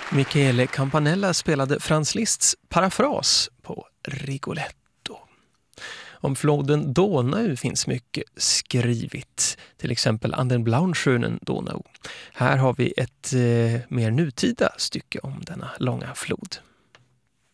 Michele Campanella spelade Franz Liszts parafras på Rigoletto. Om floden Donau finns mycket skrivit, till exempel An den blauen schönen Donau. Här har vi ett mer nutida stycke om denna långa flod.